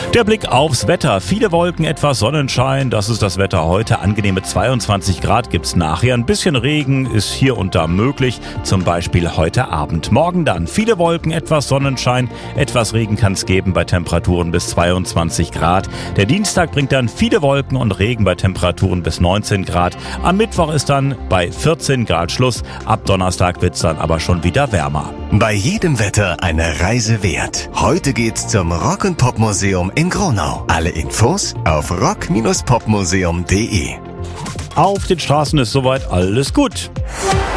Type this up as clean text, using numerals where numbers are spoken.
Der Blick aufs Wetter. Viele Wolken, etwas Sonnenschein. Das ist das Wetter heute. Angenehme 22 Grad gibt's nachher. Ein bisschen Regen ist hier und da möglich. Zum Beispiel heute Abend. Morgen dann viele Wolken, etwas Sonnenschein. Etwas Regen kann's geben bei Temperaturen bis 22 Grad. Der Dienstag bringt dann viele Wolken und Regen bei Temperaturen bis 19 Grad. Am Mittwoch ist dann bei 14 Grad Schluss. Ab Donnerstag wird's dann aber schon wieder wärmer. Bei jedem Wetter eine Reise wert. Heute geht's zum Rock- und Popmuseum in Gronau. Alle Infos auf rock-popmuseum.de. Auf den Straßen ist soweit alles gut.